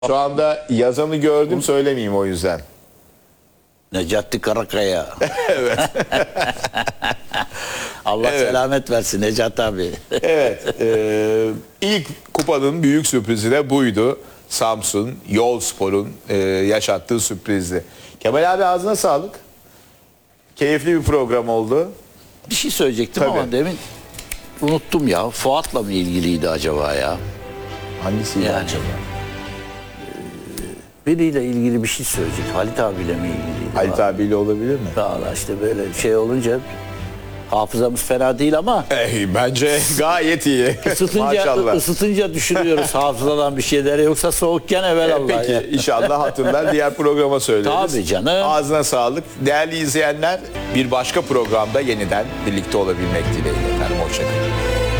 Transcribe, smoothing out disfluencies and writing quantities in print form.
Şu anda yazanı gördüm, söylemeyeyim o yüzden. Necati Karakaya. Evet. Allah selamet versin Necati abi. Evet. İlk kupanın büyük sürprizi de buydu. Samsun Yolspor'un yaşattığı sürprizdi. Kemal abi ağzına sağlık. Keyifli bir program oldu. Bir şey söyleyecektim Tabii. ama demin unuttum ya. Fuat'la mı ilgiliydi acaba ya? Hangisiydi Yani. acaba? Biriyle ilgili bir şey söyleyecek. Halit abiyle mi ilgiliydi? Halit abiyle olabilir mi? Valla işte böyle şey olunca hafızamız fena değil ama Bence gayet iyi. Maşallah. ısıtınca düşünüyoruz hafızadan bir şeyleri. Yoksa soğukken evvelallah. Peki ya. inşallah hatırlar, diğer programa söyleriz. Tabii canım. Ağzına sağlık. Değerli izleyenler, bir başka programda yeniden birlikte olabilmek dileğiyle efendim. Hoşçakalın.